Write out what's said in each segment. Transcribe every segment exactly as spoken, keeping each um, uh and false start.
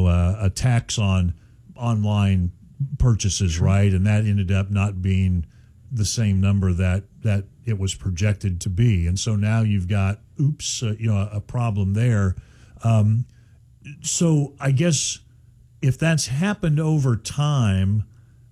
uh, a tax on online purchases, sure. right? And that ended up not being the same number that that it was projected to be. And so now you've got, oops, uh, you know, a, a problem there. Um, so I guess if that's happened over time,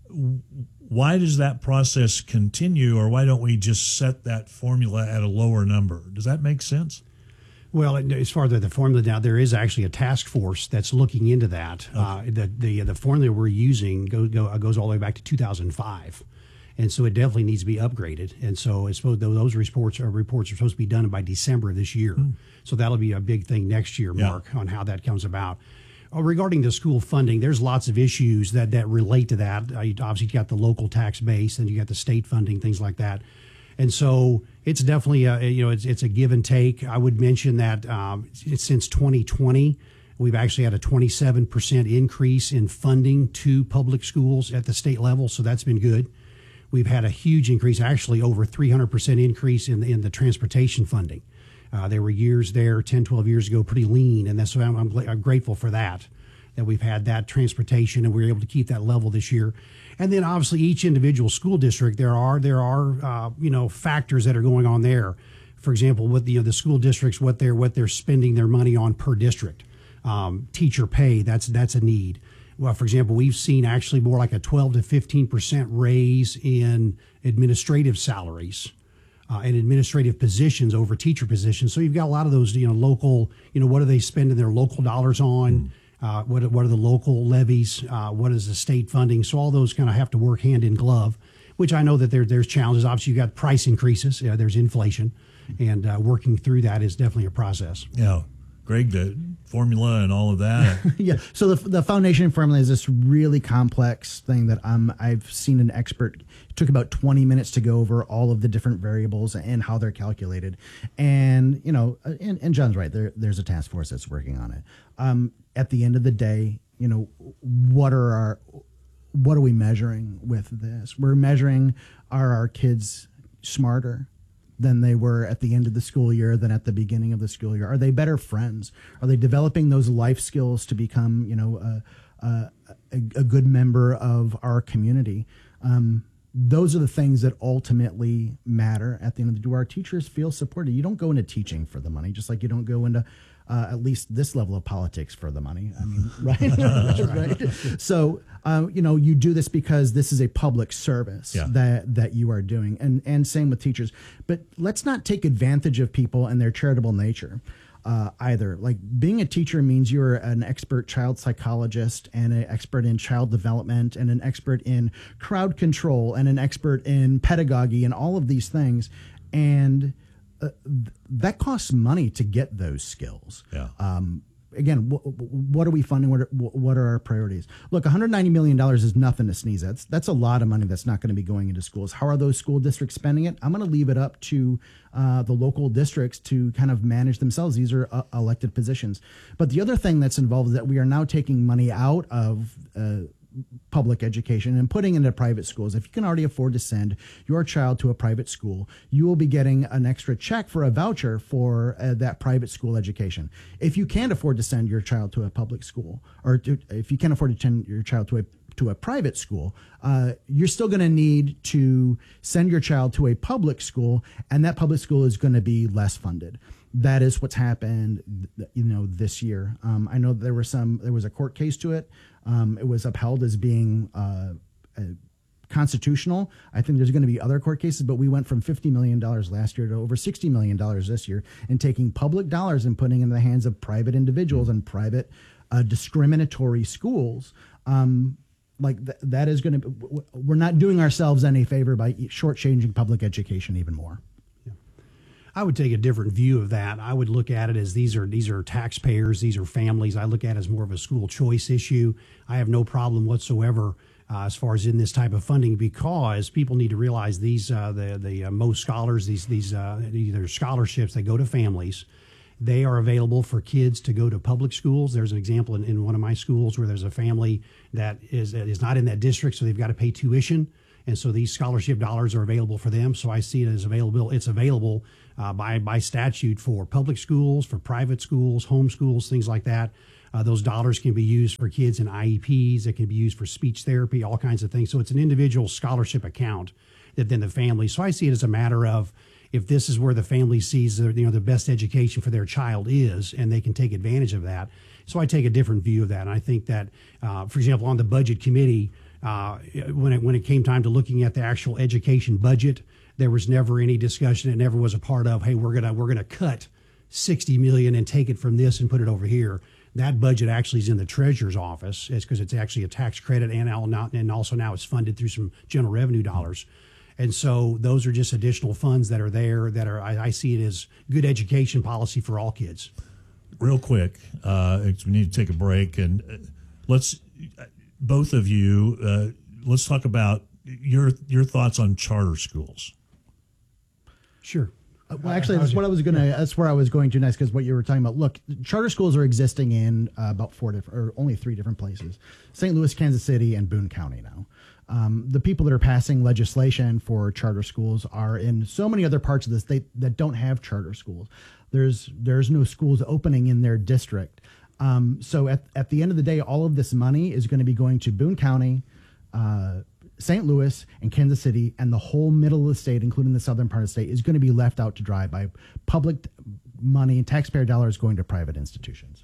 why does that process continue, or why don't we just set that formula at a lower number? Does that make sense? Well, as far as the formula now, there is actually a task force that's looking into that. Okay. Uh, the, the the formula we're using go, go, goes all the way back to two thousand five, and so it definitely needs to be upgraded. And so it's supposed those reports are reports are supposed to be done by December of this year. Mm. So that'll be a big thing next year, Mark, yeah. on how that comes about. Uh, regarding the school funding, there's lots of issues that, that relate to that. Uh, you obviously got the local tax base, and you got the state funding, things like that. And so it's definitely a, you know, it's, it's a give and take. I would mention that um, it's, since twenty twenty, we've actually had a twenty-seven percent increase in funding to public schools at the state level. So that's been good. We've had a huge increase, actually over three hundred percent increase in the, in the transportation funding. Uh, there were years there, ten, twelve years ago, pretty lean. And that's why I'm, I'm, I'm grateful for that, that we've had that transportation and we were able to keep that level this year. And then obviously each individual school district, there are there are uh, you know factors that are going on there. For example, with the you know, the school districts, what they're what they're spending their money on per district. Um, teacher pay, that's that's a need. Well, for example, we've seen actually more like a twelve to fifteen percent raise in administrative salaries uh, and administrative positions over teacher positions. So you've got a lot of those you know local you know what are they spending their local dollars on? Mm. Uh, what, what are the local levies? Uh, what is the state funding? So all those kind of have to work hand in glove, which I know that there, there's challenges. Obviously, you've got price increases. Yeah, there's inflation, and uh, working through that is definitely a process. Yeah. Greg, the formula and all of that. yeah. So the the foundation formula is this really complex thing that um, I've seen an expert. It took about twenty minutes to go over all of the different variables and how they're calculated. And, you know, and, and John's right. There, there's a task force that's working on it. Um, at the end of the day, you know, what are our, what are we measuring with this? We're measuring, are our kids smarter than they were at the end of the school year than at the beginning of the school year? Are they better friends? Are they developing those life skills to become, you know, a, a, a good member of our community? Um, those are the things that ultimately matter at the end of the day. Do our teachers feel supported? You don't go into teaching for the money, just like you don't go into uh, at least this level of politics for the money. I mean, right? right? So, uh, you know, you do this because this is a public service yeah. that that you are doing, and and same with teachers. But let's not take advantage of people and their charitable nature. Uh, either. Like being a teacher means you're an expert child psychologist and an expert in child development and an expert in crowd control and an expert in pedagogy and all of these things. And uh, th- that costs money to get those skills. Yeah. Um, again, wh- what are we funding? What are, what are our priorities? Look, one hundred ninety million dollars is nothing to sneeze at. That's, that's a lot of money that's not going to be going into schools. How are those school districts spending it? I'm going to leave it up to uh, the local districts to kind of manage themselves. These are uh, elected positions. But the other thing that's involved is that we are now taking money out of uh, public education and putting into private schools. If you can already afford to send your child to a private school, you will be getting an extra check for a voucher for uh, that private school education. If you can't afford to send your child to a public school, or to, if you can't afford to send your child to a to a private school, uh, you're still going to need to send your child to a public school, and that public school is going to be less funded. That is what's happened, you know, this year. Um, I know there were some. There was a court case to it. Um, it was upheld as being uh, uh, constitutional. I think there's going to be other court cases, but we went from fifty million dollars last year to over sixty million dollars this year, and taking public dollars and putting in the hands of private individuals and private uh, discriminatory schools. Um, like th- that is going to. We're not doing ourselves any favor by shortchanging public education even more. I would take a different view of that. I would look at it as these are these are taxpayers, these are families. I look at it as more of a school choice issue. I have no problem whatsoever uh, as far as in this type of funding, because people need to realize these uh, the the uh, most scholars, these these uh, either scholarships that go to families, they are available for kids to go to public schools. There's an example in, in one of my schools where there's a family that is is not in that district, so they've got to pay tuition. And so these scholarship dollars are available for them. So I see it as available. It's available uh, by by statute for public schools, for private schools, home schools, things like that. Uh, those dollars can be used for kids in I E Ps. It can be used for speech therapy, all kinds of things. So it's an individual scholarship account that then the family. So I see it as a matter of, if this is where the family sees their, you know, the best education for their child is, and they can take advantage of that. So I take a different view of that. And I think that, uh, for example, on the budget committee, uh, when it when it came time to looking at the actual education budget, there was never any discussion. It never was a part of, hey, we're gonna we're gonna cut sixty million and take it from this and put it over here. That budget actually is in the treasurer's office. It's because it's actually a tax credit, and now and also now it's funded through some general revenue dollars. And so those are just additional funds that are there that are, I, I see it as good education policy for all kids. Real quick, uh, we need to take a break, and let's, both of you, uh, let's talk about your your thoughts on charter schools. Sure. Uh, well, actually, that's what I was gonna. Yeah. That's where I was going to next, because what you were talking about. Look, charter schools are existing in uh, about four different, or only three different places: Saint Louis, Kansas City, and Boone County now. Um, the people that are passing legislation for charter schools are in so many other parts of the state that don't have charter schools. There's there's no schools opening in their district. Um, so at, at the end of the day, all of this money is going to be going to Boone County, uh, Saint Louis, and Kansas City, and the whole middle of the state, including the southern part of the state, is going to be left out to dry by public money and taxpayer dollars going to private institutions.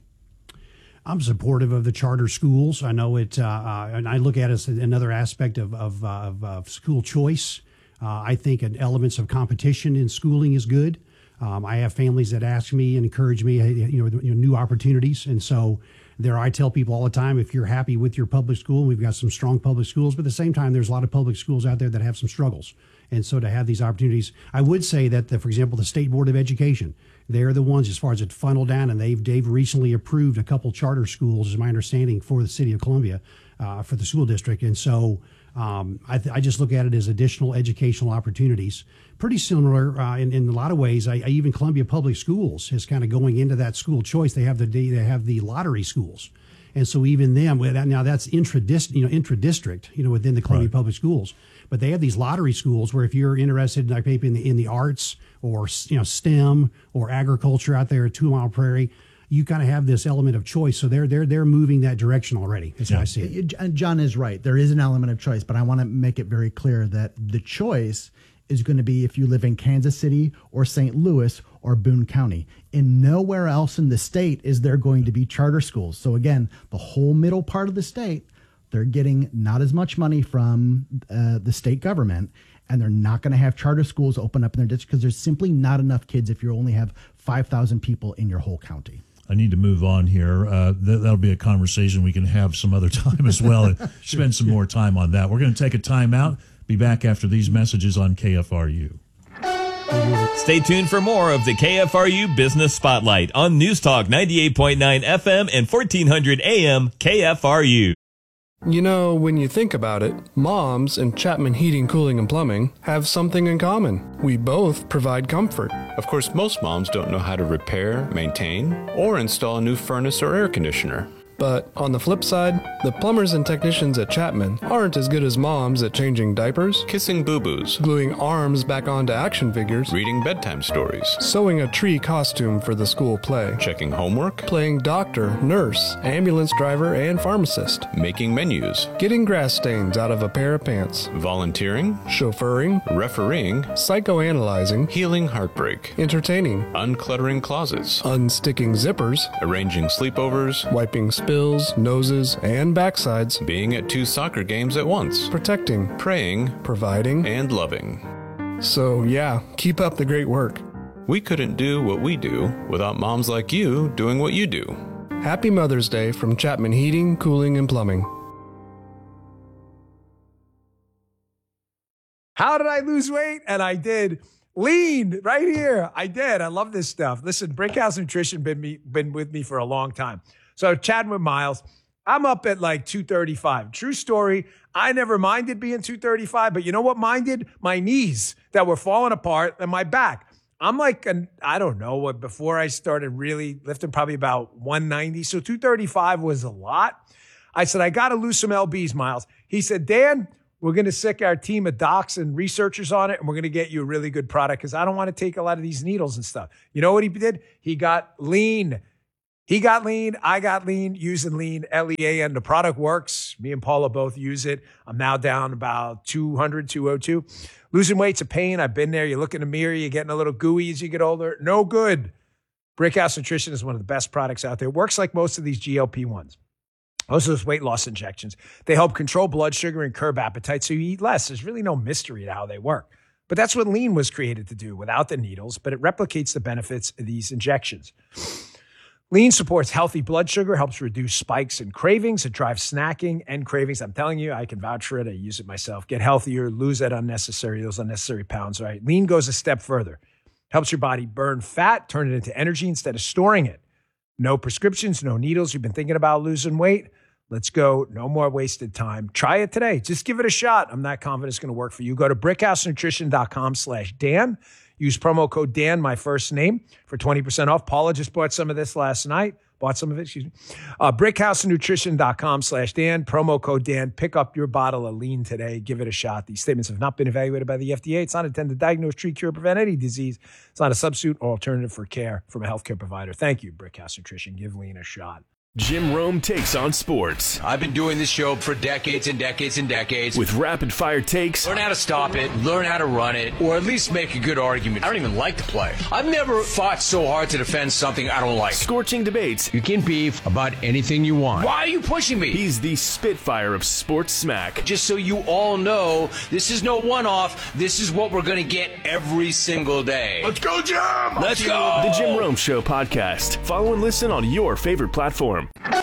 I'm supportive of the charter schools. I know it, uh, uh, and I look at it as another aspect of, of, uh, of, of school choice. Uh, I think an elements of competition in schooling is good. Um, I have families that ask me and encourage me, you know, you know, new opportunities. And so there, I tell people all the time, if you're happy with your public school, we've got some strong public schools, but at the same time, there's a lot of public schools out there that have some struggles. And so to have these opportunities, I would say that, the, for example, the State Board of Education, they're the ones, as far as it funneled down, and they've they've recently approved a couple charter schools, is my understanding, for the city of Columbia, uh, for the school district. And so um, I, th- I just look at it as additional educational opportunities. Pretty similar uh, in, in a lot of ways. I, I even Columbia Public Schools is kind of going into that school choice. They have the they have the lottery schools. And so even them, now that's intra-district, you know, intra-district, you know, within the Columbia right. Public Schools. But they have these lottery schools where if you're interested, like maybe in the, in the arts or, you know, STEM or agriculture out there at Two Mile Prairie, you kind of have this element of choice. So they're they're they're moving that direction already. That's yeah. how I see it. And John is right. There is an element of choice, but I want to make it very clear that the choice is going to be if you live in Kansas City or Saint Louis or Boone County. In nowhere else in the state is there going to be charter schools. So again, the whole middle part of the state, they're getting not as much money from uh, the state government, and they're not going to have charter schools open up in their district because there's simply not enough kids if you only have five thousand people in your whole county. I need to move on here. Uh, th- that'll be a conversation we can have some other time as well and sure, spend some sure. more time on that. We're going to take a time out. Be back after these messages on K F R U. Stay tuned for more of the K F R U Business Spotlight on News Talk ninety-eight point nine F M and fourteen hundred A M K F R U. You know, when you think about it, moms and Chapman Heating, Cooling, and Plumbing have something in common. We both provide comfort. Of course, most moms don't know how to repair, maintain, or install a new furnace or air conditioner. But on the flip side, the plumbers and technicians at Chapman aren't as good as moms at changing diapers, kissing boo-boos, gluing arms back onto action figures, reading bedtime stories, sewing a tree costume for the school play, checking homework, playing doctor, nurse, ambulance driver, and pharmacist, making menus, getting grass stains out of a pair of pants, volunteering, chauffeuring, refereeing, psychoanalyzing, healing heartbreak, entertaining, uncluttering closets, unsticking zippers, arranging sleepovers, wiping spills, noses, and backsides, being at two soccer games at once, protecting, praying, providing, and loving. So yeah, keep up the great work. We couldn't do what we do without moms like you doing what you do. Happy Mother's Day from Chapman Heating, Cooling, and Plumbing. How did I lose weight? And I did. Lean right here. I did. I love this stuff. Listen, Brinkhouse Nutrition been me been with me for a long time. So chatting with Miles, I'm up at like two thirty-five. True story. I never minded being two thirty-five, but you know what minded? My knees that were falling apart and my back. I'm like, an, I don't know what, before I started really lifting, probably about one ninety. So two thirty-five was a lot. I said, I got to lose some L Bs, Miles. He said, Dan, we're going to sick our team of docs and researchers on it, and we're going to get you a really good product because I don't want to take a lot of these needles and stuff. You know what he did? He got lean. He got lean. I got lean using lean, L E A N. The product works. Me and Paula both use it. I'm now down about two hundred, two oh two. Losing weight's a pain. I've been there. You look in the mirror, you're getting a little gooey as you get older. No good. Brickhouse Nutrition is one of the best products out there. It works like most of these G L P ones. Most of those weight loss injections. They help control blood sugar and curb appetite so you eat less. There's really no mystery to how they work. But that's what lean was created to do without the needles, but it replicates the benefits of these injections. Lean supports healthy blood sugar, helps reduce spikes and cravings. It drives snacking and cravings. I'm telling you, I can vouch for it. I use it myself. Get healthier, lose that unnecessary, those unnecessary pounds, right? Lean goes a step further. Helps your body burn fat, turn it into energy instead of storing it. No prescriptions, no needles. You've been thinking about losing weight? Let's go. No more wasted time. Try it today. Just give it a shot. I'm not confident it's going to work for you. Go to brickhousenutrition.com slash Dan. Use promo code Dan, my first name, for twenty percent off. Paula just bought some of this last night. Bought some of it, excuse me. Uh, brickhousenutrition.com slash Dan. Promo code Dan. Pick up your bottle of lean today. Give it a shot. These statements have not been evaluated by the F D A. It's not intended to diagnose, treat, cure, prevent any disease. It's not a substitute or alternative for care from a healthcare provider. Thank you, Brickhouse Nutrition. Give lean a shot. Jim Rome takes on sports. I've been doing this show for decades and decades and decades. With rapid-fire takes. Learn how to stop it, learn how to run it, or at least make a good argument. I don't even like to play. I've never fought so hard to defend something I don't like. Scorching debates. You can beef about anything you want. Why are you pushing me? He's the Spitfire of sports smack. Just so you all know, this is no one-off. This is what we're going to get every single day. Let's go, Jim! Let's go! The Jim Rome Show podcast. Follow and listen on your favorite platform.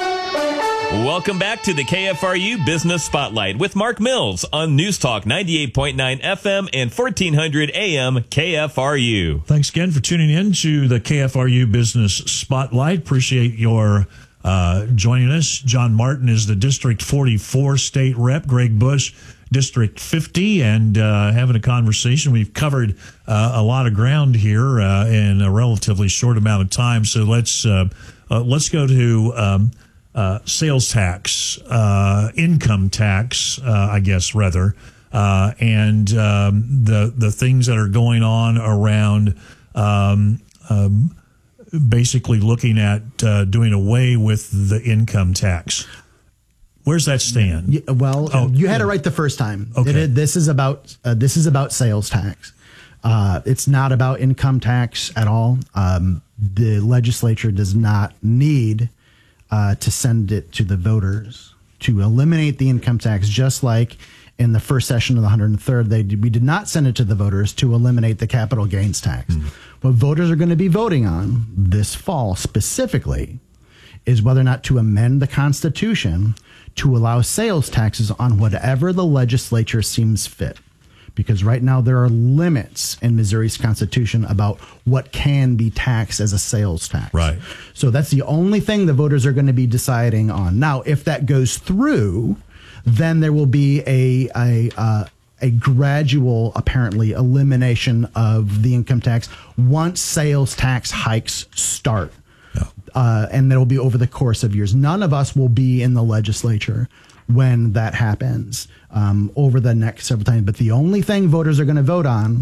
Welcome back to the K F R U Business Spotlight with Mark Mills on News Talk ninety-eight point nine F M and fourteen hundred A M K F R U. Thanks again for tuning in to the K F R U Business Spotlight. Appreciate your uh, joining us. John Martin is the District forty-four state rep. Greg Bush, District fifty, and uh, having a conversation. We've covered uh, a lot of ground here uh, in a relatively short amount of time. So let's uh, uh, let's go to um, uh, sales tax, uh, income tax, uh, I guess rather, uh, and um, the the things that are going on around. Um, um, basically looking at uh, doing away with the income tax. Where's that stand? Yeah, well, oh, you had yeah. it right the first time. Okay. It, this is about uh, this is about sales tax. Uh, it's not about income tax at all. Um, the legislature does not need uh, to send it to the voters to eliminate the income tax, just like in the first session of the one hundred third, they we did not send it to the voters to eliminate the capital gains tax. Mm. What voters are going to be voting on this fall specifically is whether or not to amend the Constitution to allow sales taxes on whatever the legislature seems fit. Because right now there are limits in Missouri's Constitution about what can be taxed as a sales tax. Right. So that's the only thing the voters are going to be deciding on. Now, if that goes through, then there will be a a uh, a gradual, apparently, elimination of the income tax once sales tax hikes start. Yeah. Uh, and that'll be over the course of years. None of us will be in the legislature when that happens um, over the next several times. But the only thing voters are going to vote on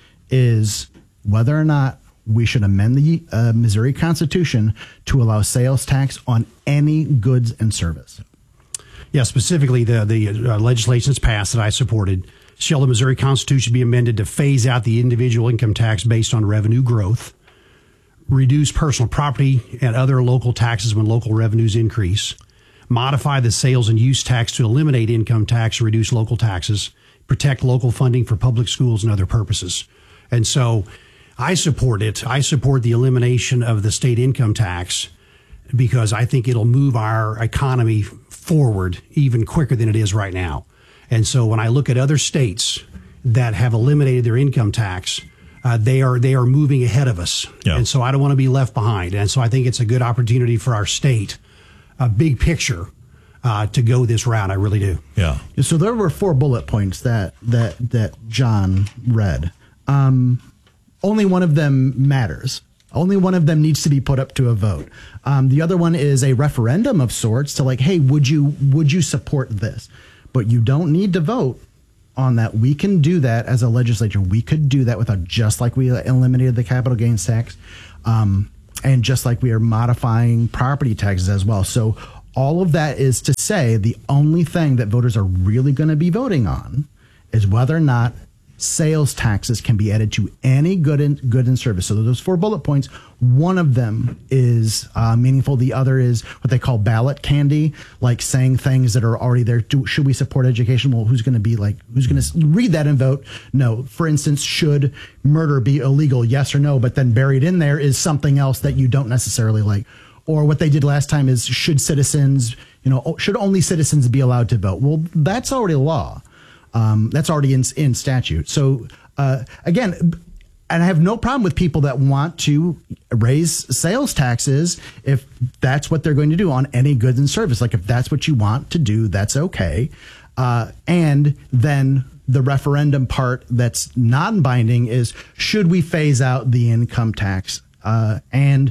is whether or not we should amend the uh, Missouri Constitution to allow sales tax on any goods and service. Yeah, specifically the, the uh, legislation that's passed that I supported. Shall the Missouri Constitution be amended to phase out the individual income tax based on revenue growth, reduce personal property and other local taxes when local revenues increase, modify the sales and use tax to eliminate income tax, reduce local taxes, protect local funding for public schools and other purposes. And so I support it. I support the elimination of the state income tax because I think it'll move our economy forward even quicker than it is right now. And so when I look at other states that have eliminated their income tax, uh, they are they are moving ahead of us. Yeah. And so I don't want to be left behind. And so I think it's a good opportunity for our state, a big picture, uh, to go this route. I really do. Yeah. So there were four bullet points that that that John read. Um, only one of them matters. Only one of them needs to be put up to a vote. Um, the other one is a referendum of sorts to like, hey, would you would you support this? But you don't need to vote on that. We can do that as a legislature. We could do that without, just like we eliminated the capital gains tax. Um, and just like we are modifying property taxes as well. So all of that is to say the only thing that voters are really going to be voting on is whether or not sales taxes can be added to any good and good and service. So those four bullet points, one of them is uh, meaningful. The other is what they call ballot candy, like saying things that are already there. Do, should we support education? Well, who's going to be like, who's going to read that and vote? No. For instance, should murder be illegal? Yes or no. But then buried in there is something else that you don't necessarily like. Or what they did last time is should citizens, you know, should only citizens be allowed to vote? Well, that's already law. Um, that's already in, in statute. So, uh, again, and I have no problem with people that want to raise sales taxes if that's what they're going to do on any goods and service. Like, if that's what you want to do, that's okay. Uh, and then the referendum part that's non-binding is, should we phase out the income tax? Uh, and,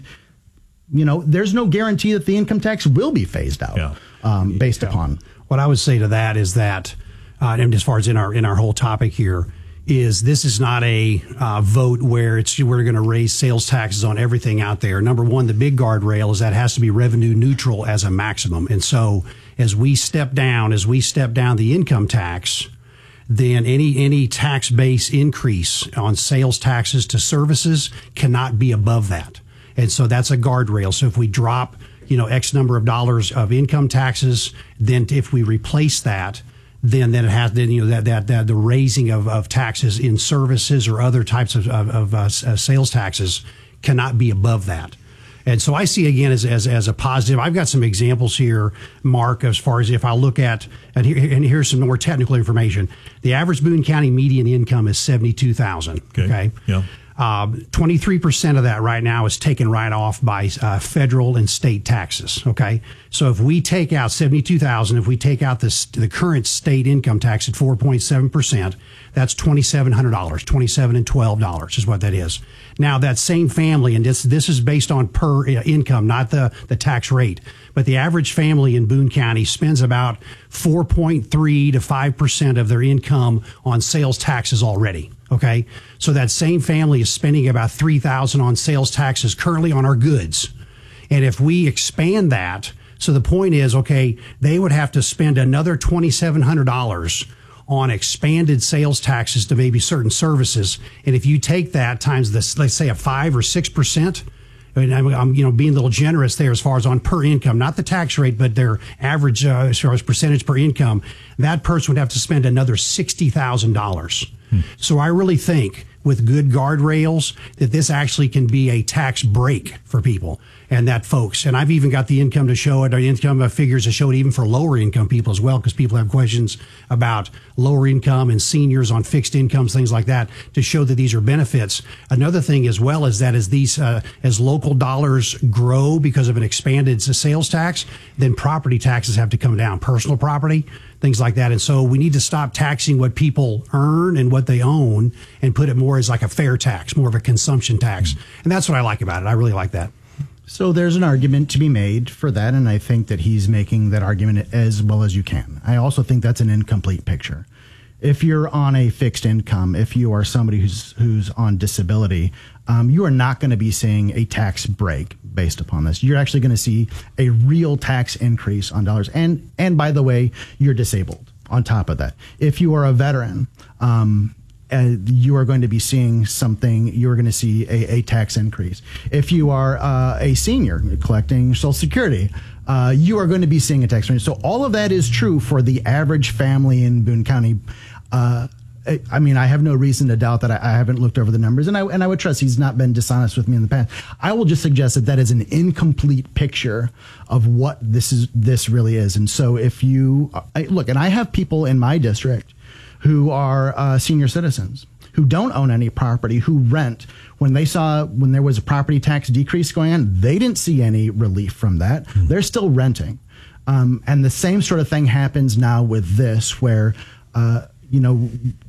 you know, there's no guarantee that the income tax will be phased out yeah. um, based yeah. upon. What I would say to that is that, Uh, and as far as in our in our whole topic here, is this is not a uh, vote where it's we're going to raise sales taxes on everything out there. Number one, the big guardrail is that it has to be revenue neutral as a maximum. And so as we step down, as we step down the income tax, then any any tax base increase on sales taxes to services cannot be above that. And so that's a guardrail. So if we drop, you know, X number of dollars of income taxes, then if we replace that, then then it has then you know that that, that the raising of, of taxes in services or other types of of, of uh, sales taxes cannot be above that. And so I see again as, as as a positive. I've got some examples here, Mark, as far as if I look at and here and here's some more technical information. The average Boone County median income is seventy-two thousand. Okay. okay. Yeah. Um, twenty-three percent of that right now is taken right off by uh, federal and state taxes. Okay. So if we take out seventy-two thousand, if we take out this, the current state income tax at four point seven percent, that's twenty-seven hundred dollars, twenty-seven and twelve dollars is what that is. Now that same family, and this, this is based on per income, not the, the tax rate, but the average family in Boone County spends about four point three to five percent of their income on sales taxes already. Okay. So that same family is spending about three thousand dollars on sales taxes currently on our goods. And if we expand that, so the point is, okay, they would have to spend another twenty-seven hundred dollars on expanded sales taxes to maybe certain services. And if you take that times this, let's say a five or six percent, I mean, I'm, I'm, you know, being a little generous there as far as on per income, not the tax rate, but their average, uh, as far as percentage per income, that person would have to spend another sixty thousand dollars. Hmm. So I really think with good guardrails that this actually can be a tax break for people and that folks. And I've even got the income to show it, or income figures to show it even for lower income people as well, because people have questions about lower income and seniors on fixed incomes, things like that, to show that these are benefits. Another thing as well is that as these, uh, as local dollars grow because of an expanded sales tax, then property taxes have to come down, personal property, things like that. And so we need to stop taxing what people earn and what they own and put it more as like a fair tax, more of a consumption tax. And that's what I like about it. I really like that. So there's an argument to be made for that, and I think that he's making that argument as well as you can. I also think that's an incomplete picture. If you're on a fixed income, if you are somebody who's who's on disability, um, you are not going to be seeing a tax break based upon this. You're actually going to see a real tax increase on dollars. And and by the way, you're disabled on top of that. If you are a veteran, um, Uh, you are going to be seeing something, you're going to see a, a tax increase. If you are uh, a senior collecting Social Security, uh, you are going to be seeing a tax increase. So all of that is true for the average family in Boone County. Uh, I mean, I have no reason to doubt that. I, I haven't looked over the numbers, and I and I would trust he's not been dishonest with me in the past. I will just suggest that that is an incomplete picture of what this is. This really is. And so if you I, look, and I have people in my district who are uh, senior citizens who don't own any property, who rent. When they saw, when there was a property tax decrease going on, they didn't see any relief from that. Mm-hmm. They're still renting. Um, and the same sort of thing happens now with this, where, uh, you know,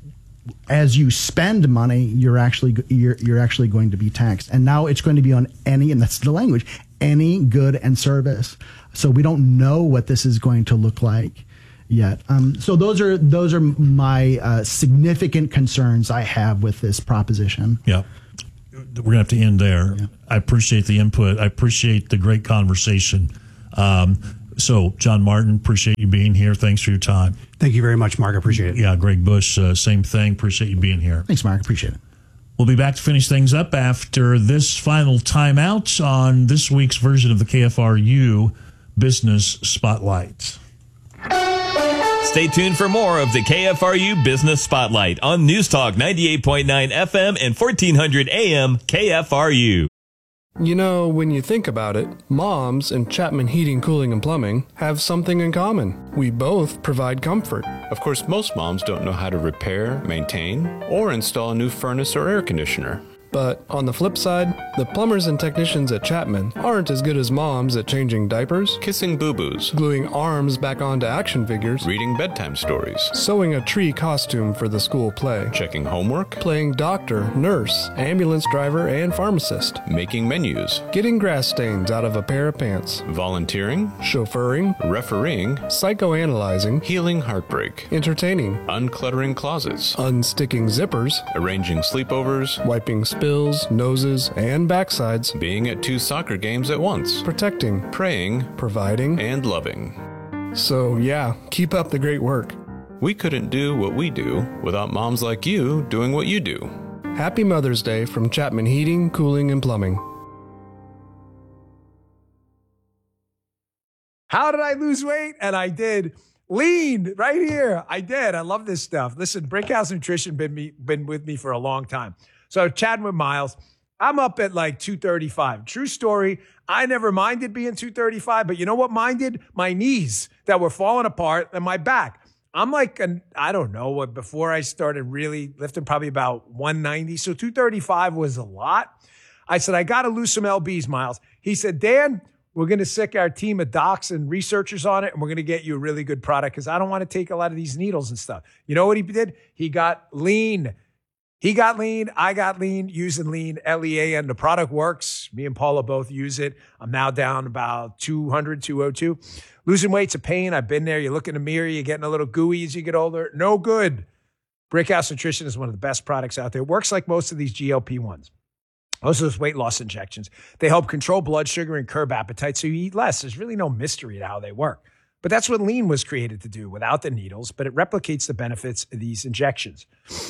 as you spend money, you're actually, you're, you're actually going to be taxed. And now it's going to be on any, and that's the language, any good and service. So we don't know what this is going to look like yet. Um, so those are those are my uh, significant concerns I have with this proposition. Yeah. we're going to have to end there. Yeah. I appreciate the input. I appreciate the great conversation. Um, so, John Martin, appreciate you being here. Thanks for your time. Thank you very much, Mark. I appreciate it. Yeah, Greg Bush, uh, same thing. Appreciate you being here. Thanks, Mark. Appreciate it. We'll be back to finish things up after this final timeout on this week's version of the K F R U Business Spotlight. Stay tuned for more of the K F R U Business Spotlight on News Talk ninety-eight point nine F M and fourteen hundred A M K F R U. You know, when you think about it, moms and Chapman Heating, Cooling, and Plumbing have something in common. We both provide comfort. Of course, most moms don't know how to repair, maintain, or install a new furnace or air conditioner. But on the flip side, the plumbers and technicians at Chapman aren't as good as moms at changing diapers, kissing boo-boos, gluing arms back onto action figures, reading bedtime stories, sewing a tree costume for the school play, checking homework, playing doctor, nurse, ambulance driver, and pharmacist, making menus, getting grass stains out of a pair of pants, volunteering, chauffeuring, refereeing, psychoanalyzing, healing heartbreak, entertaining, uncluttering closets, unsticking zippers, arranging sleepovers, wiping spills, noses, and backsides, being at two soccer games at once, protecting, praying, providing, and loving. So yeah, keep up the great work. We couldn't do what we do without moms like you doing what you do. Happy Mother's Day from Chapman Heating, Cooling, and Plumbing. How did I lose weight? And I did. Lean right here. I did. I love this stuff. Listen, Brickhouse Nutrition been me been with me for a long time. So chatting with Miles, I'm up at like two thirty-five. True story. I never minded being two thirty-five, but you know what minded? My knees that were falling apart and my back. I'm like, an, I don't know what, before I started really lifting, probably about one ninety. So two thirty-five was a lot. I said, I got to lose some L Bs, Miles. He said, Dan, we're going to sick our team of docs and researchers on it, and we're going to get you a really good product because I don't want to take a lot of these needles and stuff. You know what he did? He got lean. He got lean. I got lean using lean, L E A N. The product works. Me and Paula both use it. I'm now down about two hundred, two oh two. Losing weight's a pain. I've been there. You look in the mirror, you're getting a little gooey as you get older. No good. Brickhouse Nutrition is one of the best products out there. It works like most of these G L P ones. Most of those weight loss injections. They help control blood sugar and curb appetite so you eat less. There's really no mystery to how they work. But that's what lean was created to do without the needles, but it replicates the benefits of these injections.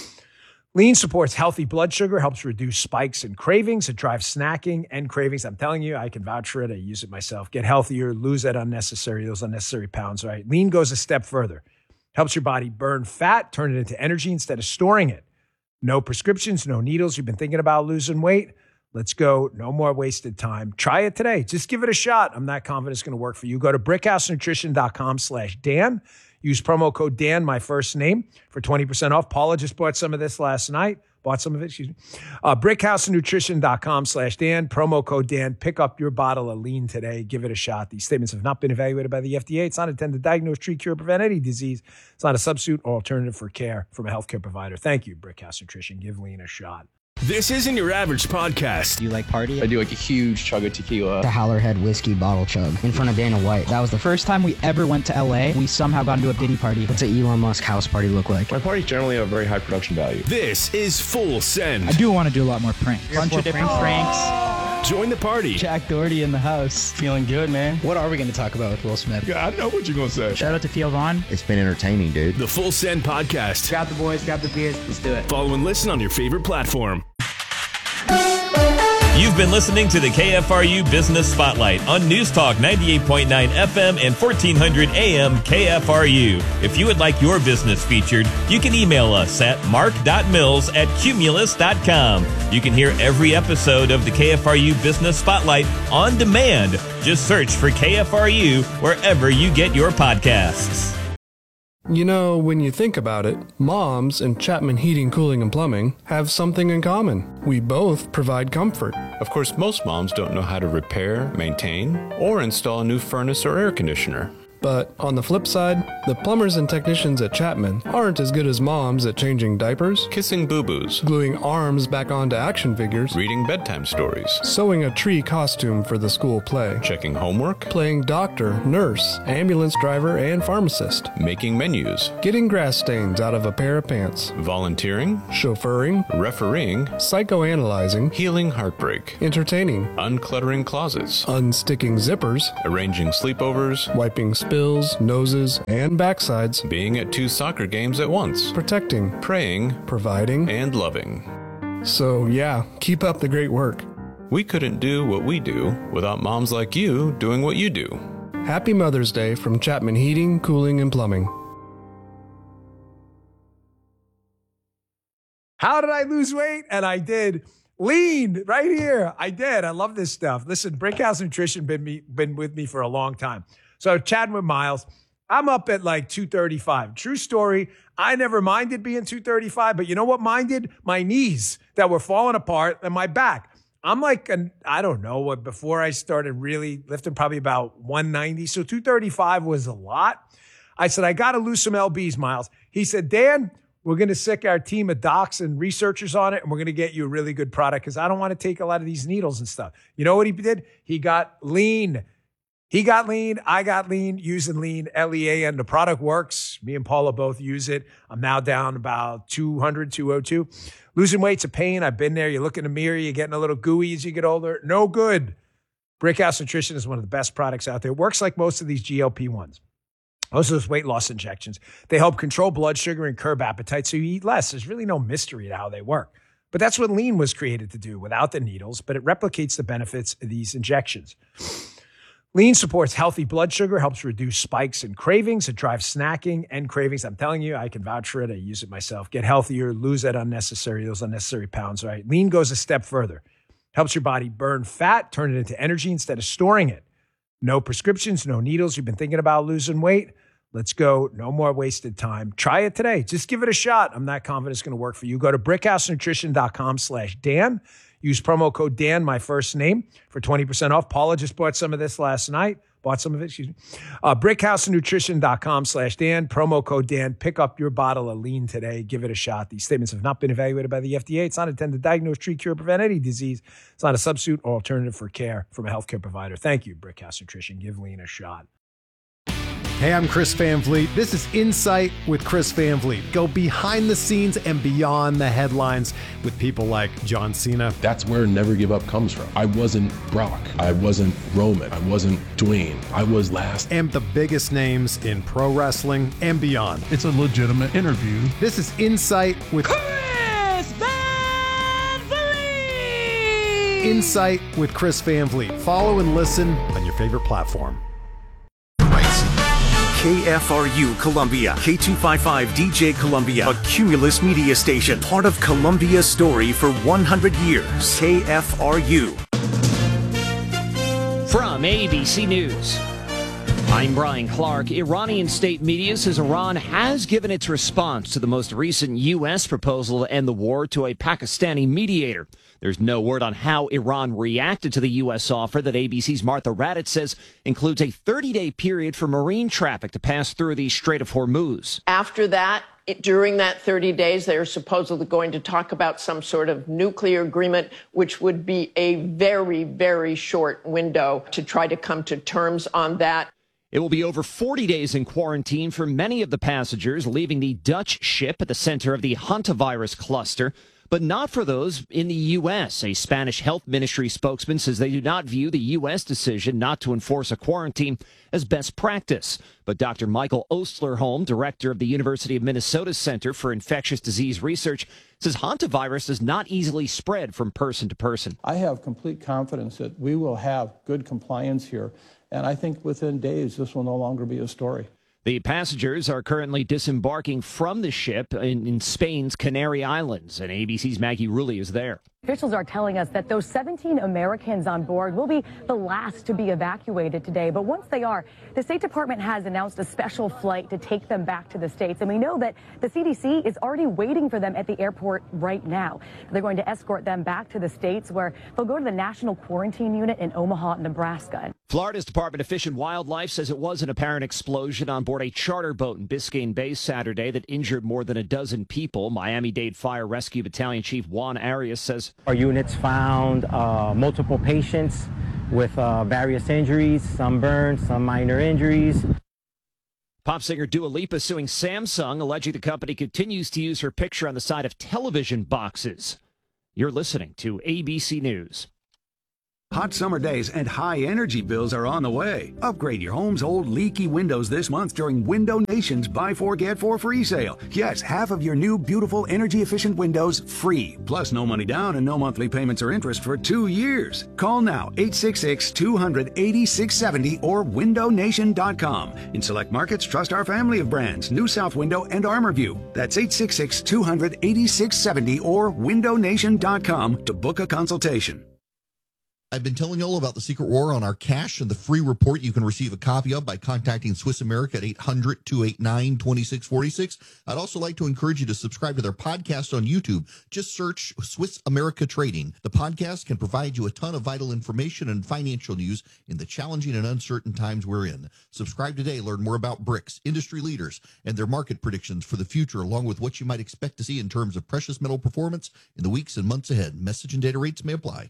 Lean supports healthy blood sugar, helps reduce spikes and cravings. It drives snacking and cravings. I'm telling you, I can vouch for it. I use it myself. Get healthier, lose that unnecessary, those unnecessary pounds, right? Lean goes a step further. Helps your body burn fat, turn it into energy instead of storing it. No prescriptions, no needles. You've been thinking about losing weight? Let's go. No more wasted time. Try it today. Just give it a shot. I'm not confident it's going to work for you. Go to brickhousenutrition.com slash Dan. Use promo code Dan, my first name, for twenty percent off. Paula just bought some of this last night. Bought some of it, excuse me. Uh, brickhousenutrition.com slash Dan. Promo code Dan. Pick up your bottle of lean today. Give it a shot. These statements have not been evaluated by the F D A. It's not intended to diagnose, treat, cure, or prevent any disease. It's not a substitute or alternative for care from a healthcare provider. Thank you, Brickhouse Nutrition. Give lean a shot. This isn't your average podcast. Do you like party? I do like a huge chug of tequila. The Howlerhead whiskey bottle chug in front of Dana White. That was the first time we ever went to L A. We somehow got into a Diddy party. What's an Elon Musk house party look like? My parties generally have very high production value. This is Full Send. I do want to do a lot more pranks. A bunch of different pranks. pranks. Join the party. Jack Doherty in the house. Feeling good, man. What are we going to talk about with Will Smith? Yeah, I know what you're going to say. Shout out to Theo Vaughn. It's been entertaining, dude. The Full Send podcast. Grab the boys, grab the beers. Let's do it. Follow and listen on your favorite platform. You've been listening to the K F R U Business Spotlight on News Talk ninety-eight point nine F M and fourteen hundred A M K F R U. If you would like your business featured, you can email us at mark dot mills at cumulus dot com. You can hear every episode of the K F R U Business Spotlight on demand. Just search for K F R U wherever you get your podcasts. You know, when you think about it, moms and Chapman Heating, Cooling, and Plumbing have something in common. We both provide comfort. Of course, most moms don't know how to repair, maintain, or install a new furnace or air conditioner. But on the flip side, the plumbers and technicians at Chapman aren't as good as moms at changing diapers, kissing boo-boos, gluing arms back onto action figures, reading bedtime stories, sewing a tree costume for the school play, checking homework, playing doctor, nurse, ambulance driver, and pharmacist, making menus, getting grass stains out of a pair of pants, volunteering, chauffeuring, refereeing, psychoanalyzing, healing heartbreak, entertaining, uncluttering closets, unsticking zippers, arranging sleepovers, wiping spills, noses, and backsides, being at two soccer games at once, protecting, praying, providing, and loving. So yeah, keep up the great work. We couldn't do what we do without moms like you doing what you do. Happy Mother's Day from Chapman Heating, Cooling, and Plumbing. How did I lose weight? And I did. Lean right here. I did. I love this stuff. Listen, Brickhouse Nutrition been me been with me for a long time. So chatting with Miles, I'm up at like two thirty-five. True story. I never minded being two thirty-five, but you know what minded? My knees that were falling apart and my back. I'm like, an, I don't know what, before I started really lifting, probably about one ninety. So two thirty-five was a lot. I said, I got to lose some L Bs, Miles. He said, Dan, we're going to sick our team of docs and researchers on it, and we're going to get you a really good product because I don't want to take a lot of these needles and stuff. You know what he did? He got lean. He got lean. I got lean using lean, L E A, and the product works. Me and Paula both use it. I'm now down about two hundred, two oh two. Losing weight's a pain. I've been there. You look in the mirror, you're getting a little gooey as you get older. No good. Brickhouse Nutrition is one of the best products out there. It works like most of these G L P ones. Most of those weight loss injections. They help control blood sugar and curb appetite so you eat less. There's really no mystery to how they work. But that's what lean was created to do without the needles, but it replicates the benefits of these injections. Lean supports healthy blood sugar, helps reduce spikes and cravings. It drives snacking and cravings. I'm telling you, I can vouch for it. I use it myself. Get healthier, lose that unnecessary, those unnecessary pounds, right? Lean goes a step further. Helps your body burn fat, turn it into energy instead of storing it. No prescriptions, no needles. You've been thinking about losing weight? Let's go. No more wasted time. Try it today. Just give it a shot. I'm not confident it's going to work for you. Go to brickhousenutrition.com slash Dan. Use promo code Dan, my first name, for twenty percent off. Paula just bought some of this last night. Bought some of it, excuse me. Uh, brickhousenutrition.com slash Dan. Promo code Dan. Pick up your bottle of lean today. Give it a shot. These statements have not been evaluated by the F D A. It's not intended to diagnose, treat, cure, prevent any disease. It's not a substitute or alternative for care from a healthcare provider. Thank you, Brickhouse Nutrition. Give lean a shot. Hey, I'm Chris Van Vliet. This is Insight with Chris Van Vliet. Go behind the scenes and beyond the headlines with people like John Cena. That's where Never Give Up comes from. I wasn't Brock. I wasn't Roman. I wasn't Dwayne. I was last. And the biggest names in pro wrestling and beyond. It's a legitimate interview. This is Insight with Chris Van Vliet. Insight with Chris Van Vliet. Follow and listen on your favorite platform. K F R U Columbia, K two fifty-five D J Columbia, a Cumulus media station, part of Columbia's story for one hundred years. K F R U. From A B C News, I'm Brian Clark. Iranian state media says Iran has given its response to the most recent U S proposal to end the war to a Pakistani mediator. There's no word on how Iran reacted to the U S offer that A B C's Martha Raddatz says includes a thirty-day period for marine traffic to pass through the Strait of Hormuz. After that, it, during that thirty days, they are supposedly going to talk about some sort of nuclear agreement, which would be a very, very short window to try to come to terms on that. It will be over forty days in quarantine for many of the passengers leaving the Dutch ship at the center of the hantavirus cluster, but not for those in the U S. A Spanish health ministry spokesman says they do not view the U S decision not to enforce a quarantine as best practice. But Doctor Michael Osterholm, director of the University of Minnesota Center for Infectious Disease Research, says hantavirus does not easily spread from person to person. I have complete confidence that we will have good compliance here. And I think within days, this will no longer be a story. The passengers are currently disembarking from the ship in, in Spain's Canary Islands, and A B C's Maggie Rulli is there. Officials are telling us that those seventeen Americans on board will be the last to be evacuated today. But once they are, the State Department has announced a special flight to take them back to the States. And we know that the C D C is already waiting for them at the airport right now. They're going to escort them back to the States, where they'll go to the National Quarantine Unit in Omaha, Nebraska. Florida's Department of Fish and Wildlife says it was an apparent explosion on board a charter boat in Biscayne Bay Saturday that injured more than a dozen people. Miami-Dade Fire Rescue Battalion Chief Juan Arias says our units found uh, multiple patients with uh, various injuries, some burns, some minor injuries. Pop singer Dua Lipa suing Samsung, alleging the company continues to use her picture on the side of television boxes. You're listening to A B C News. Hot summer days and high energy bills are on the way. Upgrade your home's old leaky windows this month during Window Nation's Buy four Get four free sale. Yes, half of your new beautiful energy efficient windows free. Plus no money down and no monthly payments or interest for two years. Call now eight six six, two hundred, eighty-six seventy or window nation dot com. In select markets, trust our family of brands, New South Window and ArmorView. That's eight six six, two hundred, eighty-six seventy or window nation dot com to book a consultation. I've been telling you all about the Secret War on our cash and the free report you can receive a copy of by contacting Swiss America at eight hundred, two eight nine, two six four six. I'd also like to encourage you to subscribe to their podcast on YouTube. Just search Swiss America Trading. The podcast can provide you a ton of vital information and financial news in the challenging and uncertain times we're in. Subscribe today. Learn more about BRICS, industry leaders, and their market predictions for the future, along with what you might expect to see in terms of precious metal performance in the weeks and months ahead. Message and data rates may apply.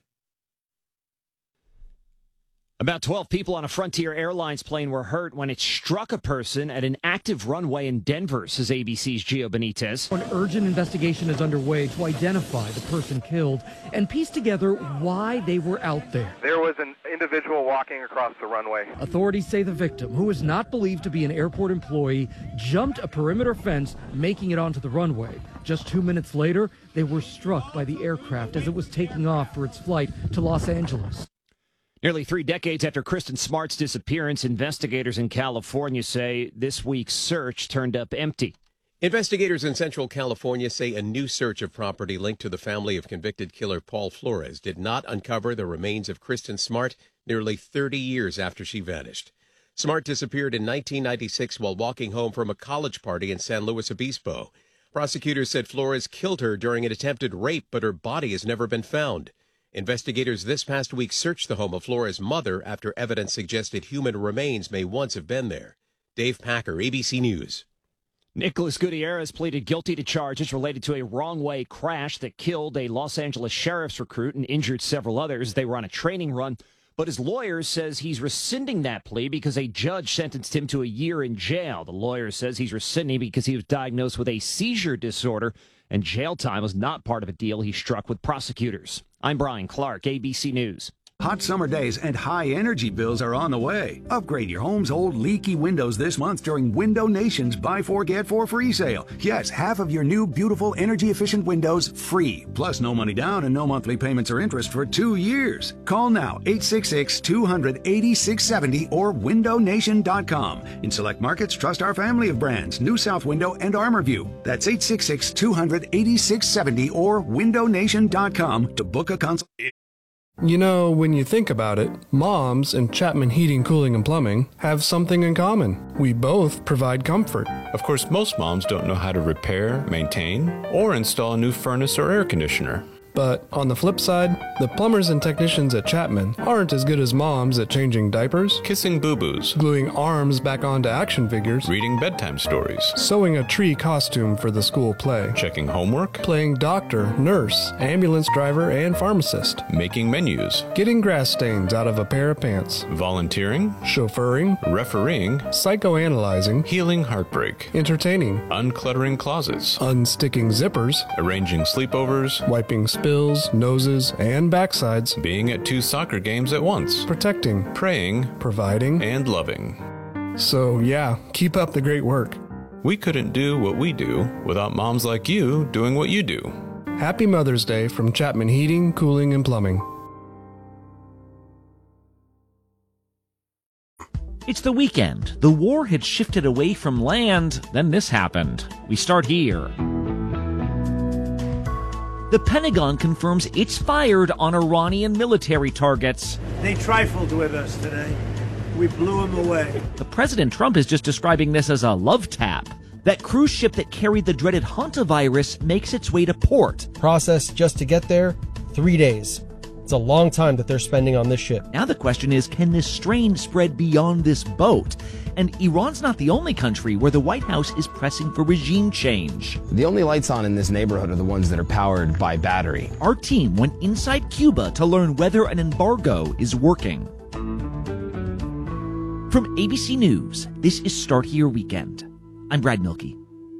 About twelve people on a Frontier Airlines plane were hurt when it struck a person at an active runway in Denver, says A B C's Gio Benitez. An urgent investigation is underway to identify the person killed and piece together why they were out there. There was an individual walking across the runway. Authorities say the victim, who is not believed to be an airport employee, jumped a perimeter fence, making it onto the runway. Just two minutes later, they were struck by the aircraft as it was taking off for its flight to Los Angeles. Nearly three decades after Kristen Smart's disappearance, investigators in California say this week's search turned up empty. Investigators in Central California say a new search of property linked to the family of convicted killer Paul Flores did not uncover the remains of Kristen Smart nearly thirty years after she vanished. Smart disappeared in nineteen ninety-six while walking home from a college party in San Luis Obispo. Prosecutors said Flores killed her during an attempted rape, but her body has never been found. Investigators this past week searched the home of Flores' mother after evidence suggested human remains may once have been there. Dave Packer, A B C News. Nicholas Gutierrez pleaded guilty to charges related to a wrong-way crash that killed a Los Angeles sheriff's recruit and injured several others. They were on a training run, but his lawyer says he's rescinding that plea because a judge sentenced him to a year in jail. The lawyer says he's rescinding because he was diagnosed with a seizure disorder, and jail time was not part of a deal he struck with prosecutors. I'm Brian Clark, A B C News. Hot summer days and high energy bills are on the way. Upgrade your home's old leaky windows this month during Window Nation's Buy four Get four free sale. Yes, half of your new beautiful energy efficient windows free. Plus no money down and no monthly payments or interest for two years. Call now eight six six, two hundred, eighty-six seventy or window nation dot com. In select markets, trust our family of brands, New South Window and ArmorView. That's eight six six, two hundred, eighty-six seventy or window nation dot com to book a consult. You know, when you think about it, Moms and Chapman Heating, Cooling, and Plumbing have something in common. We both provide comfort. Of course, most moms don't know how to repair, maintain, or install a new furnace or air conditioner. But on the flip side, the plumbers and technicians at Chapman aren't as good as moms at changing diapers, kissing boo-boos, gluing arms back onto action figures, reading bedtime stories, sewing a tree costume for the school play, checking homework, playing doctor, nurse, ambulance driver, and pharmacist, making menus, getting grass stains out of a pair of pants, volunteering, chauffeuring, refereeing, psychoanalyzing, healing heartbreak, entertaining, uncluttering closets, unsticking zippers, arranging sleepovers, wiping spills, noses, and backsides, being at two soccer games at once, protecting, praying, providing, and loving. So yeah, keep up the great work. We couldn't do what we do without moms like you doing what you do. Happy Mother's Day from Chapman Heating, Cooling, and Plumbing. It's the weekend. The war had shifted away from land, then this happened. We start here. The Pentagon confirms it's fired on Iranian military targets. They trifled with us today. We blew them away. The President Trump is just describing this as a love tap. That cruise ship that carried the dreaded hantavirus makes its way to port. Process just to get there, three days. It's a long time that they're spending on this ship. Now the question is, can this strain spread beyond this boat? And Iran's not the only country where the White House is pressing for regime change. The only lights on in this neighborhood are the ones that are powered by battery. Our team went inside Cuba to learn whether an embargo is working. From A B C News, this is Start Here Weekend. I'm Brad Milkey.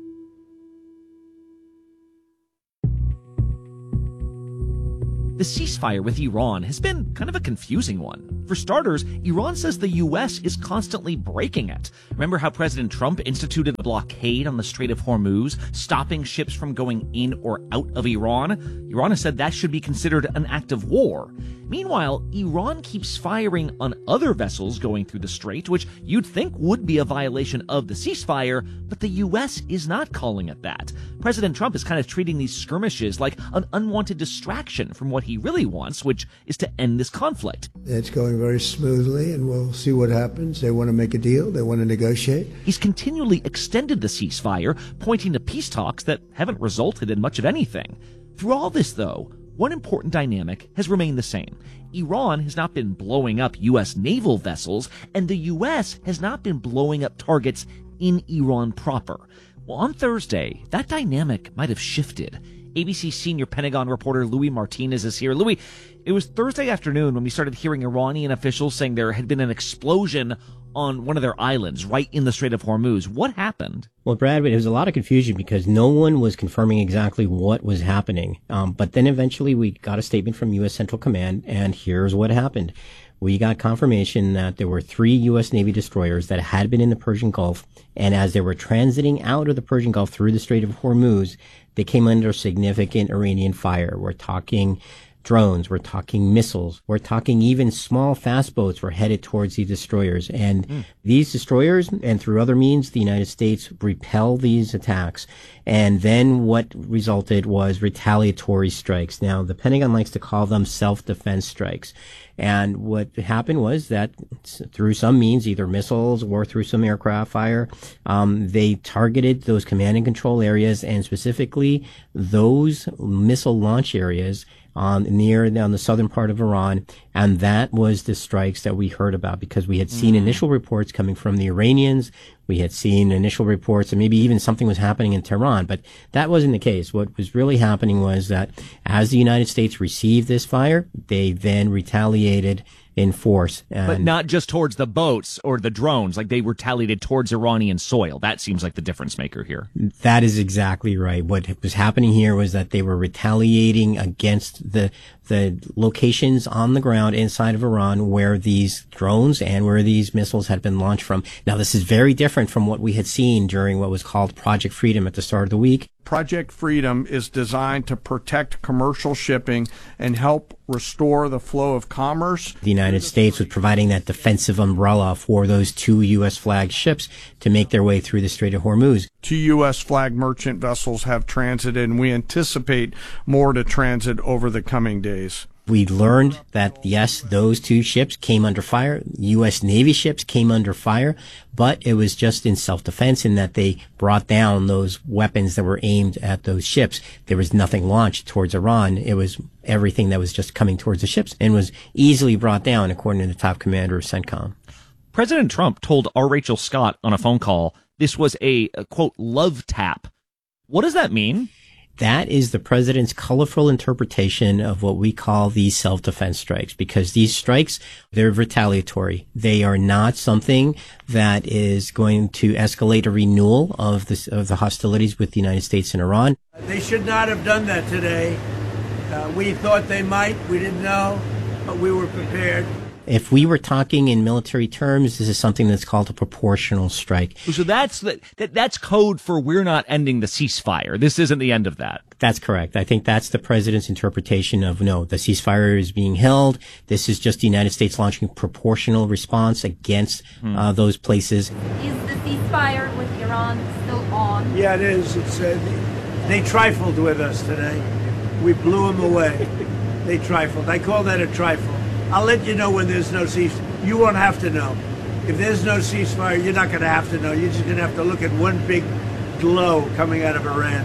The ceasefire with Iran has been kind of a confusing one. For starters, Iran says the U S is constantly breaking it. Remember how President Trump instituted a blockade on the Strait of Hormuz, stopping ships from going in or out of Iran? Iran has said that should be considered an act of war. Meanwhile, Iran keeps firing on other vessels going through the strait, which you'd think would be a violation of the ceasefire, but the U S is not calling it that. President Trump is kind of treating these skirmishes like an unwanted distraction from what he really wants, which is to end this conflict. It's going very smoothly, and we'll see what happens. They want to make a deal. They want to negotiate. He's continually extended the ceasefire, pointing to peace talks that haven't resulted in much of anything. Through all this, though, one important dynamic has remained the same. Iran has not been blowing up U S naval vessels, and the U S has not been blowing up targets in Iran proper. Well, on Thursday, that dynamic might have shifted. A B C senior Pentagon reporter Louis Martinez is here. Louis, it was Thursday afternoon when we started hearing Iranian officials saying there had been an explosion on one of their islands right in the Strait of Hormuz. What happened? Well, Brad, it was a lot of confusion because no one was confirming exactly what was happening. Um, but then eventually we got a statement from U S Central Command, and here's what happened. We got confirmation that there were three U S Navy destroyers that had been in the Persian Gulf, and as they were transiting out of the Persian Gulf through the Strait of Hormuz, they came under significant Iranian fire. We're talking drones, we're talking missiles, we're talking even small fast boats were headed towards these destroyers. And mm. these destroyers, and through other means, the United States repel these attacks. And then what resulted was retaliatory strikes. Now, the Pentagon likes to call them self-defense strikes. And what happened was that through some means, either missiles or through some aircraft fire, um, they targeted those command and control areas, and specifically those missile launch areas on near on the southern part of Iran. And that was the strikes that we heard about, because we had seen mm-hmm. initial reports coming from the Iranians. We had seen initial reports, and maybe even something was happening in Tehran, but that wasn't the case. What was really happening was that as the United States received this fire, they then retaliated in force. And but not just towards the boats or the drones, like they retaliated towards Iranian soil. That seems like the difference maker here. That is exactly right. What was happening here was that they were retaliating against the the locations on the ground inside of Iran where these drones and where these missiles had been launched from. Now, this is very different from what we had seen during what was called Project Freedom at the start of the week. Project Freedom is designed to protect commercial shipping and help restore the flow of commerce. The United States was providing that defensive umbrella for those two U S flagged ships to make their way through the Strait of Hormuz. Two U S flagged merchant vessels have transited, and we anticipate more to transit over the coming days. We learned that, yes, those two ships came under fire. U S Navy ships came under fire, but it was just in self-defense in that they brought down those weapons that were aimed at those ships. There was nothing launched towards Iran. It was everything that was just coming towards the ships and was easily brought down, according to the top commander of CENTCOM. President Trump told our Rachel Scott on a phone call this was a, a, quote, love tap. What does that mean? That is the president's colorful interpretation of what we call these self-defense strikes, because these strikes, they're retaliatory. They are not something that is going to escalate a renewal of, this, of the hostilities with the United States and Iran. They should not have done that today. Uh, we thought they might. We didn't know, but we were prepared. If we were talking in military terms, this is something that's called a proportional strike. So that's the, that, that's code for we're not ending the ceasefire. This isn't the end of that. That's correct. I think that's the president's interpretation of, no, the ceasefire is being held. This is just the United States launching proportional response against hmm. uh, those places. Is the ceasefire with Iran still on? Yeah, it is. It's uh, they trifled with us today. We blew them away. They trifled. I call that a trifle. I'll let you know when there's no ceasefire. You won't have to know. If there's no ceasefire, you're not going to have to know. You're just going to have to look at one big glow coming out of Iran.